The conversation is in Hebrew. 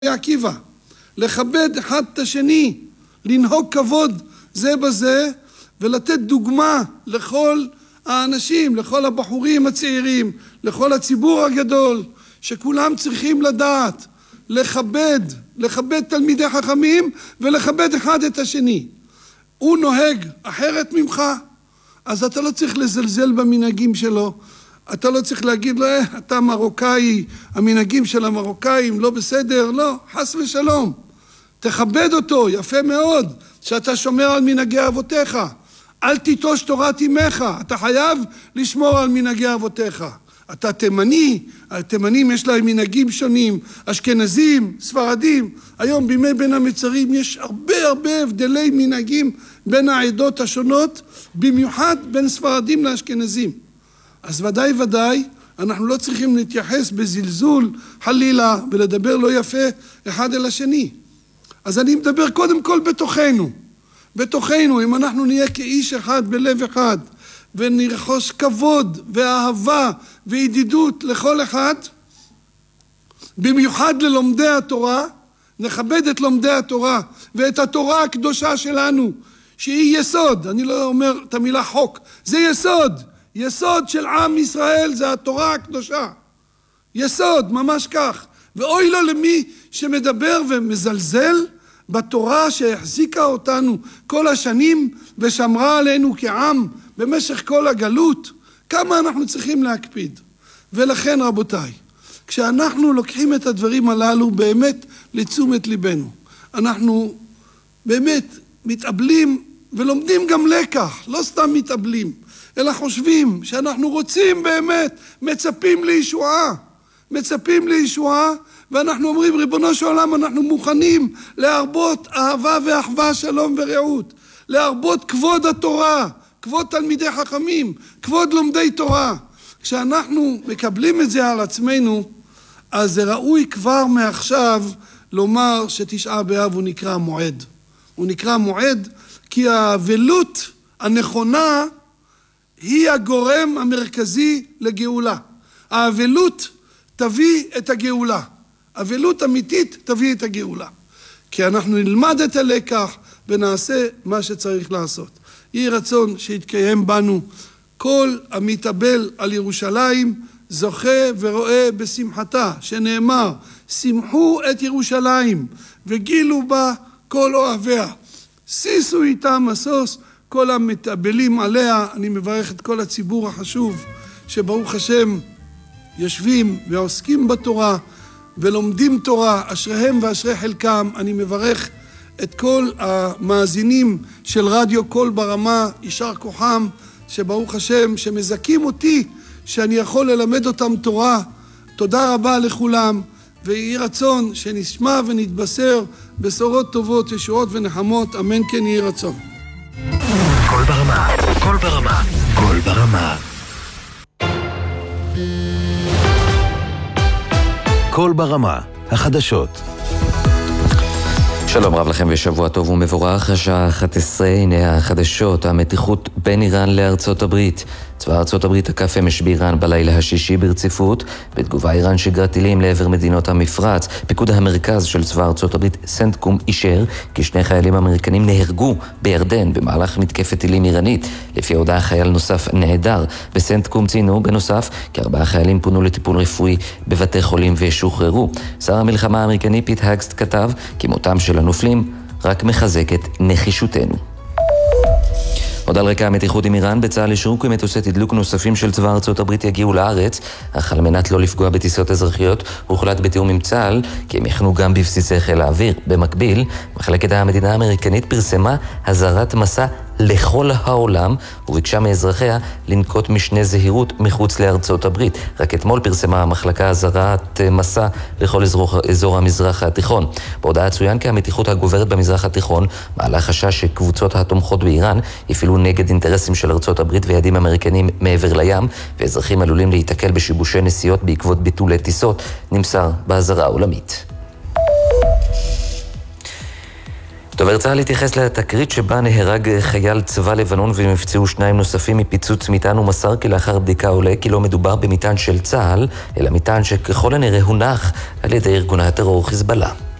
עקיבא, לכבד אחד את השני, לנהוג כבוד זה בזה, ולתת דוגמה לכל האנשים, לכל הבחורים הצעירים, לכל הציבור הגדול, שכולם צריכים לדעת, לכבד תלמידי חכמים, ולכבד אחד את השני. הוא נוהג אחרת ממך, אז אתה לא צריך לזלזל במנהגים שלו, אתה לא צריך להגיד לו, אתה מרוקאי, המנהגים של המרוקאים לא בסדר, לא, חס ושלום. תכבד אותו, יפה מאוד, שאתה שומר על מנהגי אבותיך. אל תיטוש תורת אמך, אתה חייב לשמור על מנהגי אבותיך. אתה תימני, התימנים יש להם מנהגים שונים, אשכנזים, ספרדים. היום בימי בין המצרים יש הרבה הבדלי מנהגים בין העדות השונות, במיוחד בין ספרדים לאשכנזים. אז ודאי, אנחנו לא צריכים להתייחס בזלזול חלילה ולדבר לא יפה אחד אל השני. אז אני מדבר קודם כל בתוכנו, אם אנחנו נהיה כאיש אחד בלב אחד, ונרחוש כבוד ואהבה וידידות לכל אחד, במיוחד ללומדי התורה, נכבד את לומדי התורה ואת התורה הקדושה שלנו, שהיא יסוד, אני לא אומר את המילה חוק, זה יסוד. יסוד של עם ישראל זה התורה הקדושה. יסוד, ממש כך. ואוי לו למי שמדבר ומזלזל בתורה שהחזיקה אותנו כל השנים ושמרה עלינו כעם במשך כל הגלות. כמה אנחנו צריכים להקפיד. ולכן רבותיי, כשאנחנו לוקחים את הדברים הללו באמת לתשומת ליבנו, אנחנו באמת מתאבלים ולומדים גם לקח, לא סתם מתאבלים. אלא חושבים שאנחנו רוצים באמת, מצפים לישועה, ואנחנו אומרים, ריבונו של עולם, אנחנו מוכנים להרבות אהבה ואחווה, שלום ורעות, להרבות כבוד התורה, כבוד תלמידי חכמים, כבוד לומדי תורה. כשאנחנו מקבלים את זה על עצמנו, אז זה ראוי כבר מעכשיו לומר שתשעה באב הוא נקרא מועד. הוא נקרא מועד כי האבלות הנכונה היא הגורם המרכזי לגאולה. האבלות תביא את הגאולה. אבלות אמיתית תביא את הגאולה. כי אנחנו נלמד את הלקח ונעשה מה שצריך לעשות. יהי רצון שיתקיים בנו כל המתאבל על ירושלים, זוכה ורואה בשמחתה, שנאמר, שמחו את ירושלים וגילו בה כל אוהביה. שישו איתה משוש כל המתאבלים עליה. אני מברך את כל הציבור החשוב שברוך השם יושבים ועוסקים בתורה ולומדים תורה, אשריהם ואשרי חלקם. אני מברך את כל המאזינים של רדיו קול ברמה, יישר כוחם, שברוך השם שמזכים אותי שאני יכול ללמד אותם תורה. תודה רבה לכולם, ויהי רצון שנשמע ונתבשר בשורות טובות, ישועות ונחמות, אמן כן יהי רצון. קול ברמה, קול ברמה, קול ברמה. קול ברמה, החדשות. שלום רב לכם ושבוע טוב ומבורך. השעה 11, הנה החדשות. המתיחות בין איראן לארצות הברית. צבא ארצות הברית תקף אמש באיראן בלילה השישי ברציפות. בתגובה איראן שיגרה טילים לעבר מדינות המפרץ. פיקוד המרכז של צבא ארצות הברית סנטקום אישר כי 2 חיילים אמריקנים נהרגו בירדן במהלך מתקפת טילים איראנית. לפי הודעה חייל נוסף נעדר. בסנטקום ציינו בנוסף כי 4 חיילים פונו לטיפול רפואי בבתי חולים ושוחררו. שר המלחמה האמריקני פיט הגסט כתב כי מותם של הנופלים רק מחזק את נחישותנו. עוד על רקע המתיחות עם איראן, בצה"ל אישרו כי מטוסי תדלוק נוספים של צבא ארצות הברית יגיעו לארץ, אך על מנת לא לפגוע בטיסות אזרחיות, הוחלט בתיאום עם צה"ל כי הם יכנו גם בבסיסי חיל האוויר. במקביל, מחלקת המדינה האמריקנית פרסמה הזהרת מסע לכל העולם, וביקשה מאזרחיה לנקוט משנה זהירות מחוץ לארצות הברית. רק אתמול פרסמה המחלקה הזהרת מסע לכל אזור המזרח התיכון. בהודעה צוין כי המתיחות הגוברת במזרח התיכון מעלה חשש שקבוצות התומכות באיראן יפעלו נגד אינטרסים של ארצות הברית ויעדים אמריקנים מעבר לים, ואזרחים עלולים להיתקל בשיבושי נסיעות בעקבות ביטולי טיסות, נמסר באזהרה העולמית. דובר צה"ל התייחס לתקרית שבה נהרג חייל צבא לבנון ונפצעו 2 נוספים מפיצוץ מטען, ומסר כי לאחר בדיקה עולה כי לא מדובר במטען של צה"ל, אלא מטען שככל הנראה הונח על ידי ארגון הטרור חיזבאללה.